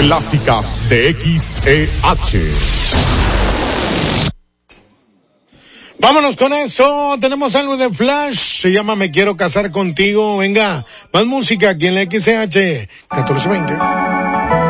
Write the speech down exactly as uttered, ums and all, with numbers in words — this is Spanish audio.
Clásicas de X E H. Vámonos con eso, tenemos algo de Flash, se llama Me Quiero Casar Contigo. Venga, más música aquí en la X E H catorce veinte.